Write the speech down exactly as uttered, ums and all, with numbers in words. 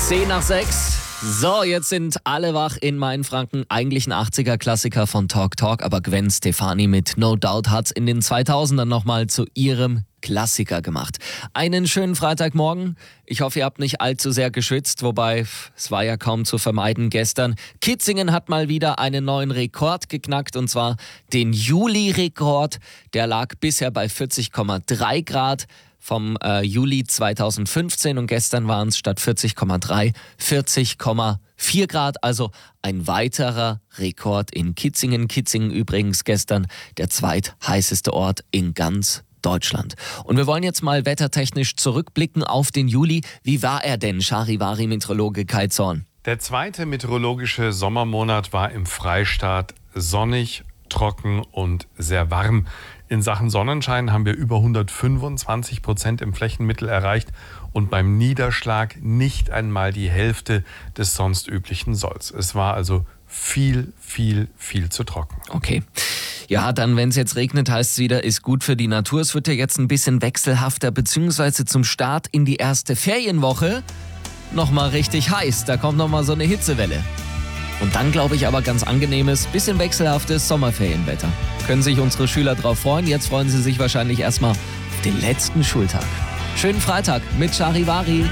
zehn nach sechs. So, jetzt sind alle wach in Mainfranken. Eigentlich ein achtziger-Klassiker von Talk Talk, aber Gwen Stefani mit No Doubt hat's in den zweitausendern nochmal zu ihrem Klassiker gemacht. Einen schönen Freitagmorgen. Ich hoffe, ihr habt nicht allzu sehr geschwitzt, wobei es war ja kaum zu vermeiden gestern. Kitzingen hat mal wieder einen neuen Rekord geknackt, und zwar den Juli-Rekord. Der lag bisher bei vierzig Komma drei Grad. Vom äh, Juli zweitausendfünfzehn, und gestern waren es statt vierzig Komma drei vierzig Komma vier Grad, also ein weiterer Rekord in Kitzingen. Kitzingen übrigens gestern der zweitheißeste Ort in ganz Deutschland. Und wir wollen jetzt mal wettertechnisch zurückblicken auf den Juli. Wie war er denn, Charivari-Meteorologe Kai Zorn? Der zweite meteorologische Sommermonat war im Freistaat sonnig, trocken und sehr warm. In Sachen Sonnenschein haben wir über hundertfünfundzwanzig Prozent im Flächenmittel erreicht und beim Niederschlag nicht einmal die Hälfte des sonst üblichen Solls. Es war also viel, viel, viel zu trocken. Okay. Ja, dann, wenn es jetzt regnet, heißt es wieder, ist gut für die Natur. Es wird ja jetzt ein bisschen wechselhafter, beziehungsweise zum Start in die erste Ferienwoche nochmal richtig heiß. Da kommt nochmal so eine Hitzewelle. Und dann, glaube ich, aber ganz angenehmes, bisschen wechselhaftes Sommerferienwetter. Können sich unsere Schüler drauf freuen. Jetzt freuen sie sich wahrscheinlich erstmal auf den letzten Schultag. Schönen Freitag mit Charivari.